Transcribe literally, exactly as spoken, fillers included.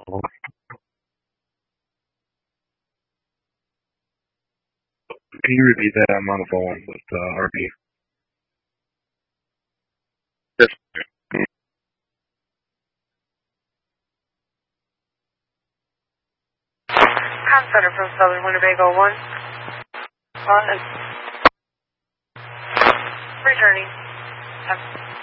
Can you repeat that? I'm on the phone with uh, R B. Yes. Con Center from Southern Winnebago one. On and returning.